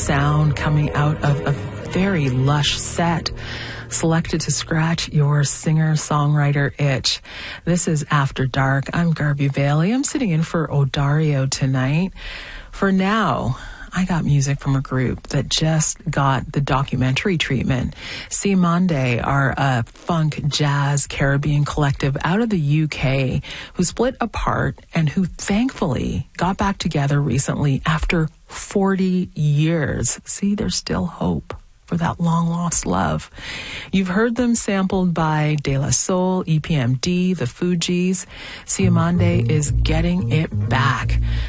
sound coming out of a very lush set selected to scratch your singer-songwriter itch. This is After Dark. I'm Garby Bailey. I'm sitting in for Odario tonight. For now, I got music from a group that just got the documentary treatment. Siamonde are a funk, jazz, Caribbean collective out of the UK who split apart and who thankfully got back together recently after 40 years. See, there's still hope for that long-lost love. You've heard them sampled by De La Soul, EPMD, the Fugees. Siamonde is getting it back.